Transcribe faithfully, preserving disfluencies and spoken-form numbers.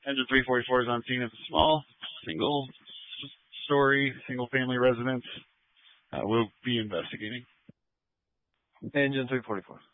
Engine three forty-four is on scene of a small, single-story, single-family residence. Uh, we'll be investigating. Engine three forty-four.